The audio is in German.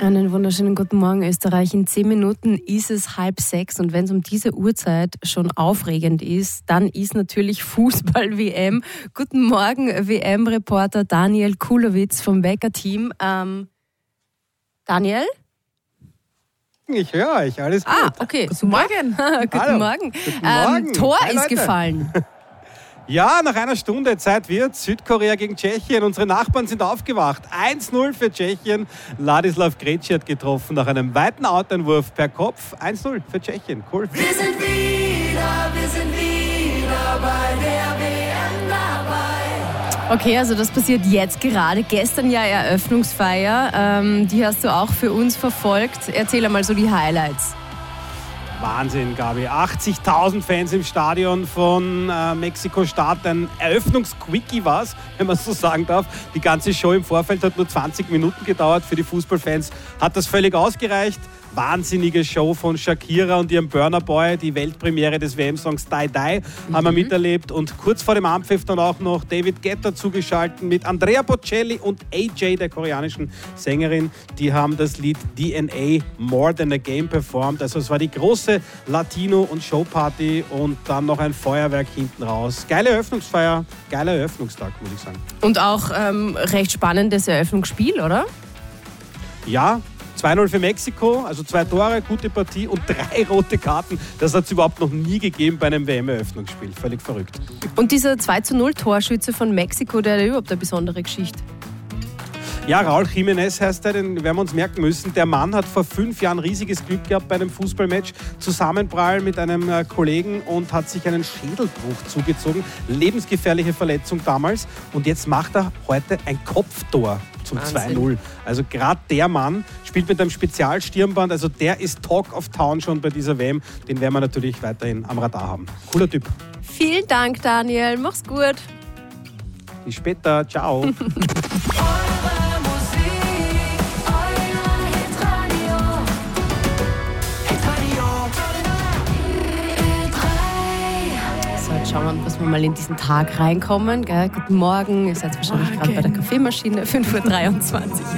Einen wunderschönen guten Morgen, Österreich. In 10 Minuten ist es 5:30 und wenn es um diese Uhrzeit schon aufregend ist, dann ist natürlich Fußball-WM. Guten Morgen, WM-Reporter Daniel Kulowitz vom Wecker-Team. Daniel? Ich höre euch, alles gut. Okay. Guten Morgen. Guten Morgen. Guten Morgen. Tor Hi, ist Leute. gefallen. Ja, nach einer Stunde Zeit wird Südkorea gegen Tschechien. Unsere Nachbarn sind aufgewacht. 1:0 für Tschechien. Ladislav Greci hat getroffen nach einem weiten Outeinwurf per Kopf. 1:0 für Tschechien. Cool. Wir sind wieder bei der WM dabei. Okay, also das passiert jetzt gerade. Gestern ja Eröffnungsfeier. Die hast du auch für uns verfolgt. Erzähl einmal so die Highlights. Wahnsinn, Gabi. 80.000 Fans im Stadion von Mexiko-Stadt. Ein Eröffnungsquickie war es, wenn man so sagen darf. Die ganze Show im Vorfeld hat nur 20 Minuten gedauert. Für die Fußballfans hat das völlig ausgereicht. Wahnsinnige Show von Shakira und ihrem Burna Boy. Die Weltpremiere des WM-Songs Die Die haben wir miterlebt. Und kurz vor dem Anpfiff dann auch noch David Guetta zugeschaltet mit Andrea Bocelli und AJ, der koreanischen Sängerin. Die haben das Lied DNA More Than a Game performt. Also es war die große Latino- und Showparty und dann noch ein Feuerwerk hinten raus. Geile Eröffnungsfeier, geiler Eröffnungstag, muss ich sagen. Und auch recht spannendes Eröffnungsspiel, oder? Ja, 2:0 für Mexiko, also 2 Tore, gute Partie und 3 rote Karten. Das hat es überhaupt noch nie gegeben bei einem WM-Eröffnungsspiel. Völlig verrückt. Und dieser 2:0 Torschütze von Mexiko, der hat ja überhaupt eine besondere Geschichte. Ja, Raúl Jiménez heißt er, den werden wir uns merken müssen. Der Mann hat vor 5 Jahren riesiges Glück gehabt bei einem Fußballmatch. Zusammenprall mit einem Kollegen und hat sich einen Schädelbruch zugezogen. Lebensgefährliche Verletzung damals. Und jetzt macht er heute ein Kopftor zum Wahnsinn. 2:0. Also gerade der Mann spielt mit einem Spezialstirnband. Also der ist Talk of Town schon bei dieser WM. Den werden wir natürlich weiterhin am Radar haben. Cooler Typ. Vielen Dank, Daniel. Mach's gut. Bis später. Ciao. Eure Musik, euer Hitradio. Hitradio. So, jetzt schauen wir, dass wir mal in diesen Tag reinkommen. Gell? Guten Morgen. Ihr seid wahrscheinlich gerade bei der Kaffeemaschine. 5:23 Uhr.